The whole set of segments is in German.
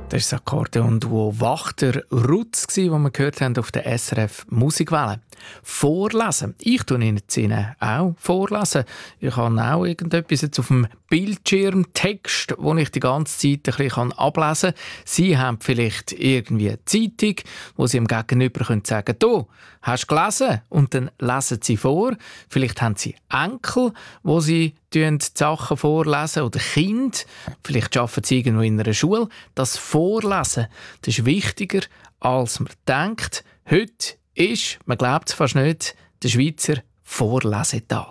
Das war das Akkordeon-Duo Wachter-Rutz, das wir gehört haben auf der SRF Musikwelle. Vorlesen. Ich tue Ihnen auch vorlesen. Ich habe auch irgendetwas jetzt auf dem Bildschirm, Text, den ich die ganze Zeit ein bisschen ablesen kann. Sie haben vielleicht irgendwie eine Zeitung, wo Sie dem Gegenüber sagen können, «Du, hast du gelesen?» Und dann lesen Sie vor. Vielleicht haben Sie Enkel, wo Sie die Sachen vorlesen oder Kinder. Vielleicht arbeiten Sie irgendwo in einer Schule. Das Vorlesen, das ist wichtiger, als man denkt. Heute ist, man glaubt es fast nicht, der Schweizer Vorlesetag.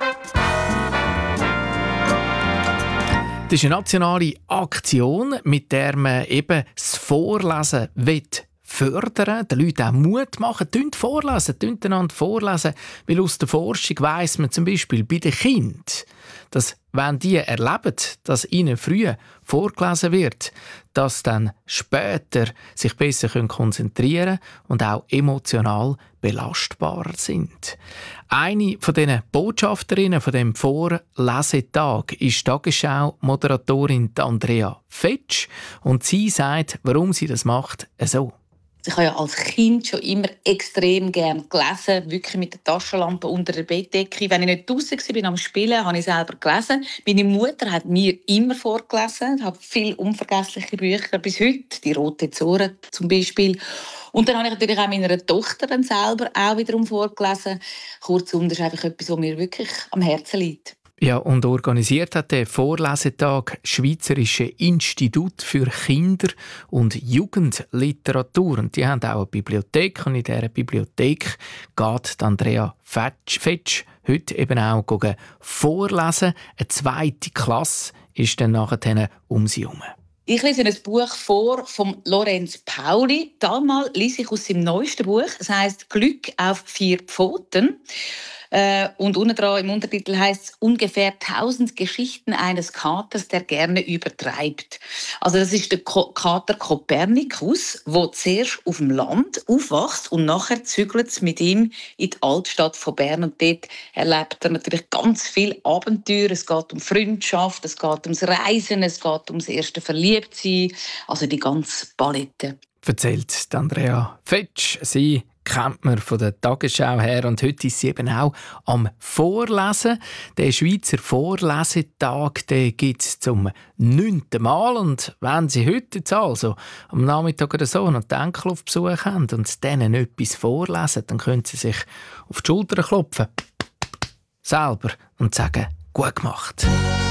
Das ist eine nationale Aktion, mit der man eben das Vorlesen fördern, den Leuten auch Mut machen, vorlesen, einander vorlesen, weil aus der Forschung weiss man zum Beispiel bei den Kindern, dass wenn die erleben, dass ihnen früh vorgelesen wird, dass dann später sich besser konzentrieren können und auch emotional belastbarer sind. Eine von diesen Botschafterinnen von dem Vorlesetag ist Tagesschau-Moderatorin Andrea Fetsch und sie sagt, warum sie das macht, so. Ich habe ja als Kind schon immer extrem gerne gelesen, wirklich mit der Taschenlampe unter der Bettdecke. Wenn ich nicht draussen war am Spielen, habe ich selber gelesen. Meine Mutter hat mir immer vorgelesen. Ich habe viele unvergessliche Bücher bis heute, «Die rote Zora» zum Beispiel. Und dann habe ich natürlich auch meiner Tochter dann selber auch wiederum vorgelesen. Kurzum, das ist einfach etwas, was mir wirklich am Herzen liegt. Ja, und organisiert hat der Vorlesetag Schweizerische Institut für Kinder- und Jugendliteratur. Und die haben auch eine Bibliothek. Und in dieser Bibliothek geht Andrea Fetsch heute eben auch vorlesen. Eine zweite Klasse ist dann nachher um sie herum. Ich lese ein Buch vor von Lorenz Pauli. Damals lese ich aus seinem neuesten Buch. Es heisst «Glück auf 4 Pfoten». Und unten dran im Untertitel heisst es «Ungefähr 1000 Geschichten eines Katers, der gerne übertreibt». Also das ist der Kater Kopernikus, der zuerst auf dem Land aufwächst und nachher zügelt es mit ihm in die Altstadt von Bern. Und dort erlebt er natürlich ganz viele Abenteuer. Es geht um Freundschaft, es geht ums Reisen, es geht ums erste Verliebtsein, also die ganze Palette. Erzählt Andrea Fetsch. Sie kennt man von der Tagesschau her und heute ist sie eben auch am Vorlesen. Der Schweizer Vorlesetag gibt es zum 9. Mal und wenn Sie heute jetzt also am Nachmittag oder so noch die Enkel auf Besuch haben und denen etwas vorlesen, dann können Sie sich auf die Schulter klopfen, selber, und sagen, gut gemacht.